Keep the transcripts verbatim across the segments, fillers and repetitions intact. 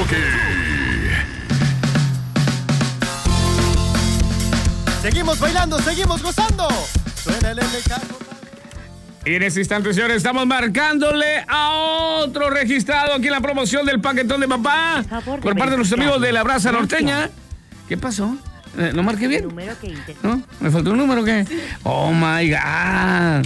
Troqui. Seguimos bailando, seguimos gozando. Suena el mecano. Y en este instante, señores, estamos marcándole a otro registrado aquí en la promoción del paquetón de papá. Por, favor, por parte de los amigos de la Brasa Norteña. ¿Qué pasó? ¿No marqué bien? Número que ¿No? ¿Me faltó un número qué? Sí. Oh my God.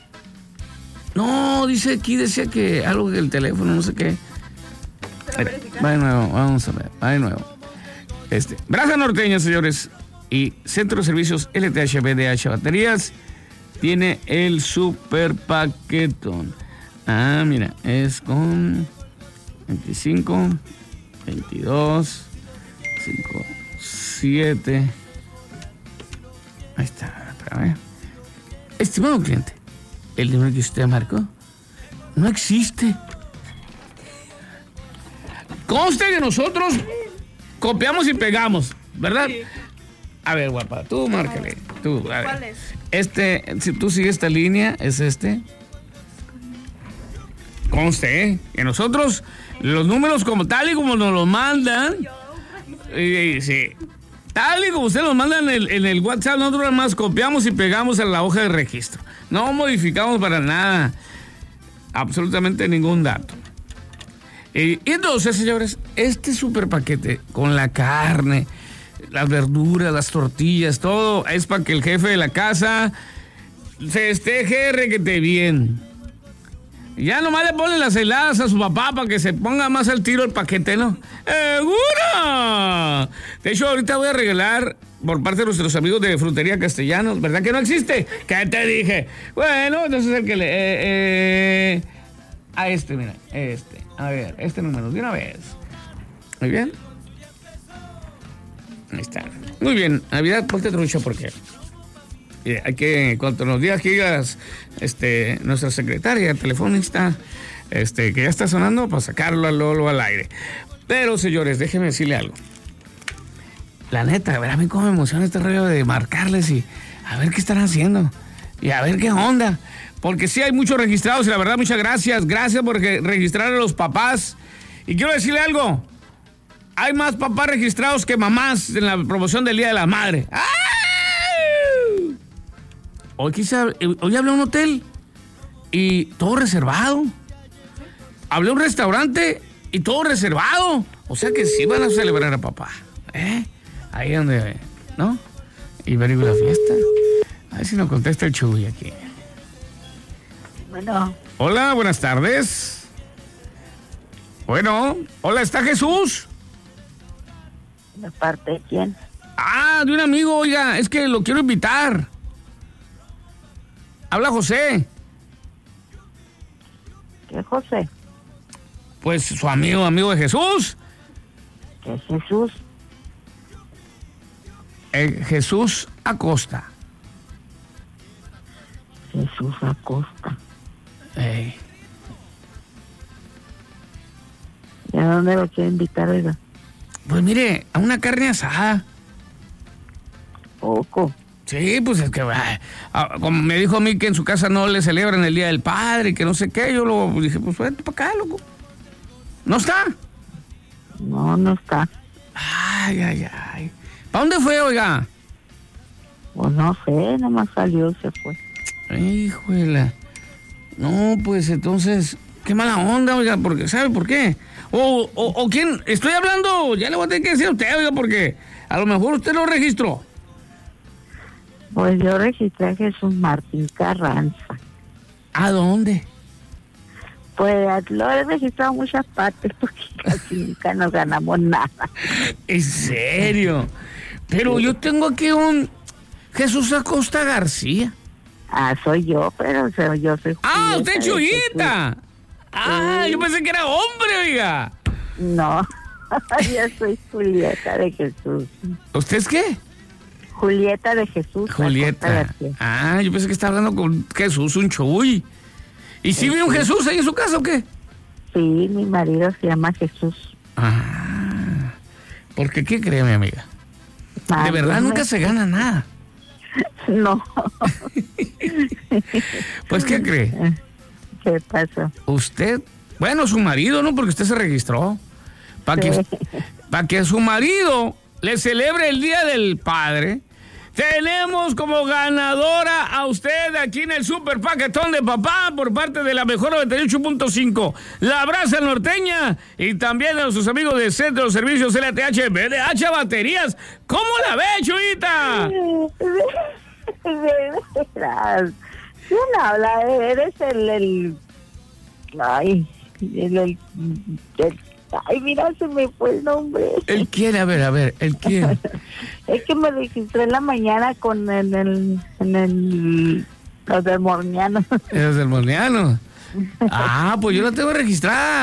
No, dice aquí, decía que algo del teléfono, no sé qué. Va de nuevo, vamos a ver, va de nuevo. Este, Brasa Norteña, señores, y Centro de Servicios L T H B D H Baterías tiene el super paquetón. Ah, mira, es con veinticinco, veintidós, cinco, siete. Ahí está, espérame. Estimado cliente, el número que usted marcó no existe. Conste que nosotros copiamos y pegamos, ¿verdad? Sí. A ver, guapa, tú márcale. Tú, a ver. ¿Cuál es? Este, si tú sigues esta línea, es este. Conste, ¿eh? Que nosotros, los números como tal y como nos los mandan, y, sí, tal y como ustedes los mandan en el, en el WhatsApp, nosotros nada más copiamos y pegamos en la hoja de registro. No modificamos para nada, absolutamente ningún dato. Y, y entonces, señores, este super paquete con la carne, las verduras, las tortillas, todo es para que el jefe de la casa se festeje requete bien. Ya nomás le ponen las heladas a su papá para que se ponga más al tiro el paquete, ¿no? ¡Seguro! De hecho, ahorita voy a regalar por parte de nuestros amigos de Frutería Castellanos, ¿verdad que no existe? ¿Qué te dije? Bueno, entonces el que le... Eh, eh, a este, mira, este. A ver, este número, de una vez. Muy bien. Ahí está. Muy bien, Navidad, ponte trucha porque eh, hay que, cuando nos diga que digas, este, nuestra secretaria telefonista, este, que ya está sonando, para sacarlo al Lolo al aire. Pero, señores, déjenme decirle algo. La neta, a ver, a mí cómo me emociona este rollo de marcarles y a ver qué están haciendo y a ver qué onda. Porque sí hay muchos registrados y la verdad, muchas gracias. Gracias por registrar a los papás. Y quiero decirle algo. Hay más papás registrados que mamás en la promoción del Día de la Madre. ¡Ay! Hoy, quizá, hoy hablé a un hotel y todo reservado. Hablé a un restaurante y todo reservado. O sea que sí van a celebrar a papá. ¿Eh? Ahí donde, ¿no? Y venimos a la fiesta. A ver si nos contesta el Chuy aquí. Bueno. Hola, buenas tardes. Bueno, hola, ¿está Jesús? ¿De parte de quién? Ah, de un amigo, oiga, es que lo quiero invitar. Habla José. ¿Qué José? Pues su amigo, amigo de Jesús. ¿Qué es Jesús? Eh, Jesús Acosta. Jesús Acosta. Ey. ¿Y a dónde lo quiere invitar, oiga? Pues mire, a una carne asada. Poco. Sí, pues es que, ah, como me dijo a mí que en su casa no le celebran el Día del Padre y que no sé qué, yo lo dije, pues vete para acá, loco. ¿No está? No, no está. Ay, ay, ay. ¿Para dónde fue, oiga? Pues no sé, nomás salió y se fue. Híjole. No, pues entonces, qué mala onda, oiga, porque, ¿sabe por qué? O, o, o quién, estoy hablando, ya le voy a tener que decir a usted, oiga, porque a lo mejor usted lo registró. Pues yo registré a Jesús Martín Carranza. ¿A dónde? Pues lo he registrado en muchas partes porque casi nunca nos ganamos nada. ¿En serio? Pero sí. Yo tengo aquí un Jesús Acosta García. Ah, soy yo, pero yo soy Julieta. Ah, usted es Chuyita. Ah, sí. Yo pensé que era hombre, oiga. No, yo soy Julieta de Jesús. ¿Usted es qué? Julieta de Jesús. Julieta. Ah, yo pensé que estaba hablando con Jesús, un Chuy. ¿Y si sí, vive un Jesús ahí en su casa o qué? Sí, mi marido se llama Jesús. Ah, porque ¿qué cree, mi amiga? Ah, de verdad nunca se gana nada. No. Pues, ¿qué cree? ¿Qué pasó? Usted, bueno, su marido, ¿no? Porque usted se registró. para que, Sí. pa que su marido le celebre el Día del Padre, tenemos como ganadora a usted aquí en el Super Paquetón de Papá por parte de la Mejor noventa y ocho punto cinco, La Brasa Norteña, y también a sus amigos de Centro de Servicios L T H B D H Baterías. ¿Cómo la ve, Chuyita? De veras. ¿Quién habla? Eres el... el ay, el, el, el... Ay, mira, se me fue el nombre. ¿El quién? A ver, a ver, ¿el quién? Es que me registré en la mañana con en el... En el los del Morniano. ¿Es del Morniano? Ah, pues yo la tengo registrada.